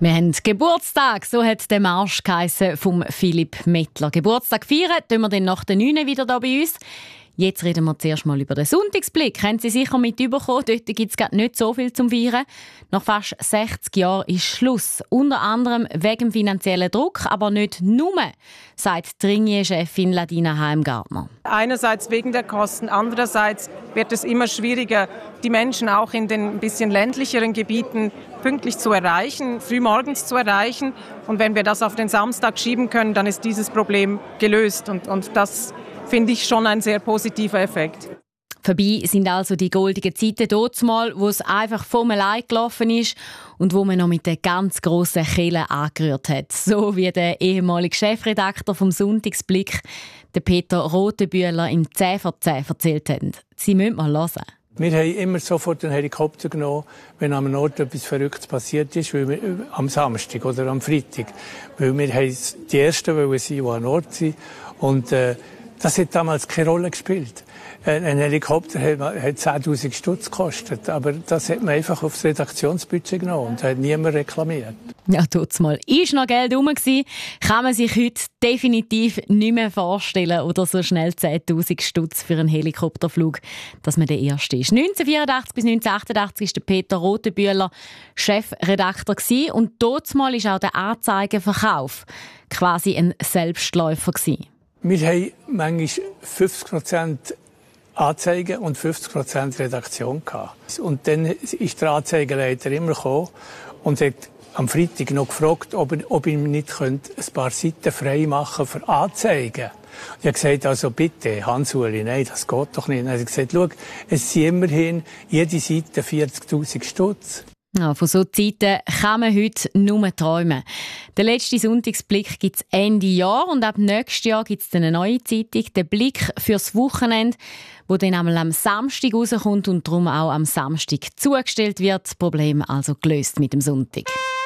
Wir haben Geburtstag, so hat der Marsch geheissen vom Philipp Mettler. Geburtstag feiern tun wir dann nach der 9 wieder hier bei uns. Jetzt reden wir zuerst mal über den Sonntagsblick. Haben Sie sicher mitbekommen, dort gibt es nicht so viel zum Feiern. Nach fast 60 Jahren ist Schluss. Unter anderem wegen dem finanziellen Druck, aber nicht nur, sagt die Ringier-Chefin Ladina Heimgartner. Einerseits wegen der Kosten, andererseits wird es immer schwieriger, die Menschen auch in den ein bisschen ländlicheren Gebieten pünktlich zu erreichen, frühmorgens zu erreichen. Und wenn wir das auf den Samstag schieben können, dann ist dieses Problem gelöst. Und das finde ich schon ein sehr positiver Effekt. Vorbei sind also die goldenen Zeiten dazumal, wo es einfach vom allein gelaufen ist und wo man noch mit der ganz grossen Kelle angerührt hat. So wie der ehemalige Chefredakteur vom Sonntagsblick, der Peter Rotenbühler, im 10 vor 10 erzählt hat. Sie müssen mal hören. Wir haben immer sofort einen Helikopter genommen, wenn am Ort etwas Verrücktes passiert ist, am Samstag oder am Freitag. Weil wir haben die Ersten sein, die an Ort sind. Und das hat damals keine Rolle gespielt. Ein Helikopter hat 10'000 Stutz gekostet, aber das hat man einfach aufs Redaktionsbudget genommen und hat niemand reklamiert. Ja, tut's mal. Ist noch Geld rum gewesen, kann man sich heute definitiv nicht mehr vorstellen oder so schnell 10'000 Stutz für einen Helikopterflug, dass man der Erste ist. 1984 bis 1988 war der Peter Rotenbühler Chefredakteur gewesen und dazumal ist auch der Anzeigenverkauf quasi ein Selbstläufer gewesen. Wir haben manchmal 50% Anzeigen und 50% Redaktion gehabt. Und dann ist der Anzeigenleiter immer gekommen und hat am Freitag noch gefragt, ob ich nicht ein paar Seiten frei machen für Anzeigen. Und ich habe gesagt, also bitte, Hans-Uli, nein, das geht doch nicht. Und er hat gesagt, schau, es sind immerhin jede Seite 40'000 Stutz. Ja, von solchen Zeiten kann man heute nur träumen. Den letzten Sonntagsblick gibt es Ende Jahr und ab nächstes Jahr gibt es eine neue Zeitung, den Blick fürs Wochenende, wo dann einmal am Samstag rauskommt und darum auch am Samstag zugestellt wird. Das Problem also gelöst mit dem Sonntag.